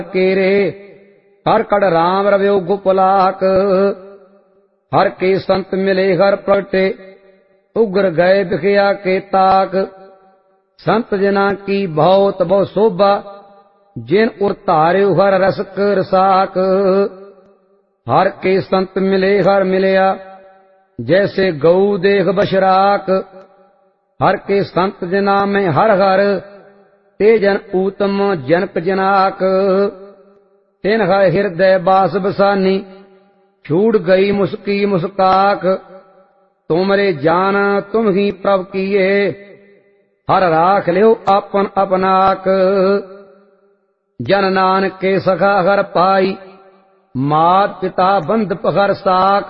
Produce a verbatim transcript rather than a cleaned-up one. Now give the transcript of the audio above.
केरे हर कड़ राम रव्यो गुपलाक। हर के संत मिले हर प्रगटे उग्र गए बिखया के ताक। संत जना की बहुत बहु शोभा जिन उर धार्यो हर रस कर साक। हर के संत मिले हर मिलया जैसे गऊ देख बशराक। हर के संत जना में हर हर ते जन ऊतम जनक जनाक। तिन हर हृदय बास बसानी छूट गई मुस्की मुस्काक। तुमरे जान तुम ही प्रभ किए हर राख लियो आपन अपनाक। जन नानक के सखा हर पाई मात पिता बंद पहर साक।